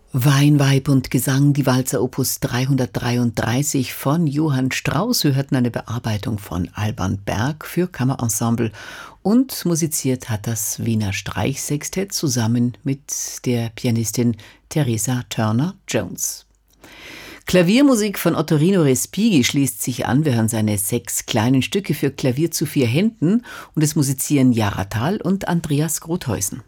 Wein, Weib und Gesang, die Walzer Opus 333 von Johann Strauss. Wir hörten eine Bearbeitung von Alban Berg für Kammerensemble und musiziert hat das Wiener Streichsextett zusammen mit der Pianistin Teresa Turner-Jones. Klaviermusik von Ottorino Respighi schließt sich an. Wir hören seine 6 kleinen Stücke für Klavier zu 4 Händen und es musizieren Jara Thal und Andreas Grotheusen.